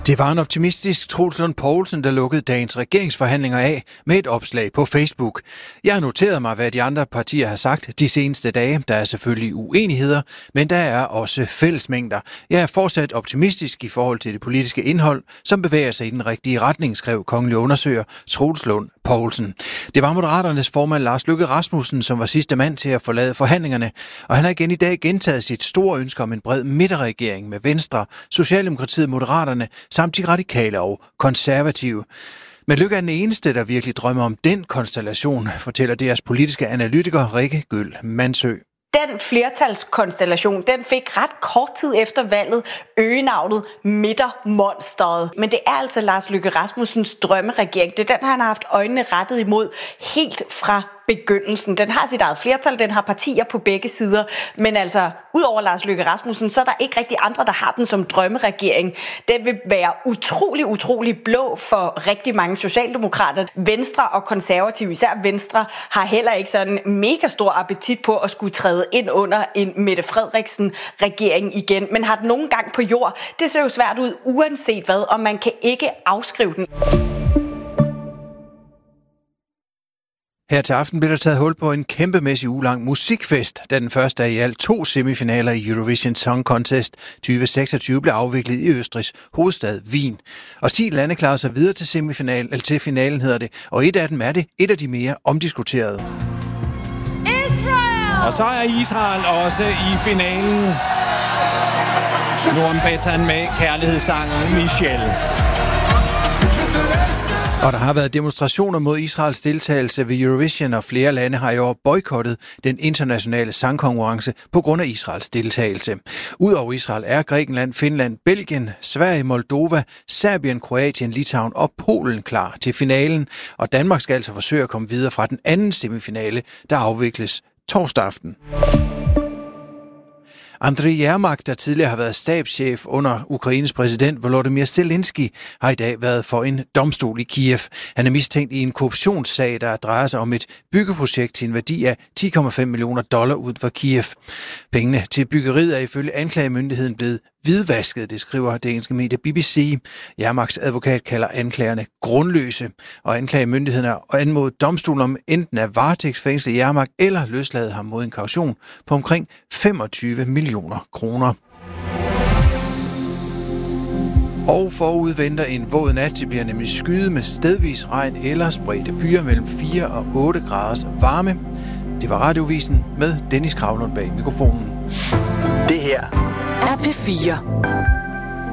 Det var en optimistisk Troels Lund Poulsen, der lukkede dagens regeringsforhandlinger af med et opslag på Facebook. Jeg har noteret mig, hvad de andre partier har sagt de seneste dage. Der er selvfølgelig uenigheder, men der er også fællesmængder. Jeg er fortsat optimistisk i forhold til det politiske indhold, som bevæger sig i den rigtige retning, skrev kongelig undersøger Troels Lund Poulsen. Det var Moderaternes formand Lars Løkke Rasmussen, som var sidste mand til at forlade forhandlingerne, og han har igen i dag gentaget sit store ønske om en bred midterregering med Venstre, Socialdemokratiet, Moderaterne samt de radikale og konservative. Men Løkke er den eneste, der virkelig drømmer om den konstellation, fortæller deres politiske analytiker Rikke Gøll Mansø. Den flertalskonstellation, den fik ret kort tid efter valget øgenavnet Midtermonsteret. Men det er altså Lars Løkke Rasmussens drømmeregering. Det er den, han har haft øjnene rettet imod helt fra begyndelsen. Den har sit eget flertal, den har partier på begge sider, men altså, udover Lars Løkke Rasmussen, så er der ikke rigtig andre, der har den som drømmeregering. Den vil være utrolig blå for rigtig mange socialdemokrater. Venstre og konservative, især Venstre, har heller ikke sådan en mega stor appetit på at skulle træde ind under en Mette Frederiksen-regering igen, men har den nogen gang på jord. Det ser jo svært ud, uanset hvad, og man kan ikke afskrive den. Her til aften bliver der taget hul på en kæmpemæssig ugelang musikfest, da den første af i alt 2 semifinaler i Eurovision Song Contest 2026 blev afviklet i Østrigs hovedstad Wien. Og 10 lande klarer sig videre til finalen, hedder det, og et af dem er det et af de mere omdiskuterede. Israel! Og så er Israel også i finalen. Norm Bettan med kærlighedssangen Michelle. Og der har været demonstrationer mod Israels deltagelse ved Eurovision, og flere lande har i år boykottet den internationale sangkonkurrence på grund af Israels deltagelse. Udover Israel er Grækenland, Finland, Belgien, Sverige, Moldova, Serbien, Kroatien, Litauen og Polen klar til finalen. Og Danmark skal altså forsøge at komme videre fra den anden semifinale, der afvikles torsdag aften. Andriy Yermak, der tidligere har været stabschef under Ukraines præsident Volodymyr Zelensky, har i dag været for en domstol i Kiev. Han er mistænkt i en korruptionssag, der drejer sig om et byggeprojekt til en værdi af $10,5 millioner ud for Kiev. Pengene til byggeriet er ifølge anklagemyndigheden blevet hvidvasket, det skriver det engelske medie BBC. Yermaks advokat kalder anklagerne grundløse, og anklagemyndigheden har anmodet domstolen om enten at varetægtsfængsle Yermak eller løslade ham mod en kaution på omkring 25 millioner kroner. Og forud venter en våd nat. Det bliver nemlig skyet med stedvis regn eller spredte byer mellem 4 og 8 graders varme. Det var Radiovisen med Dennis Kravlund bag mikrofonen. Det her er P4.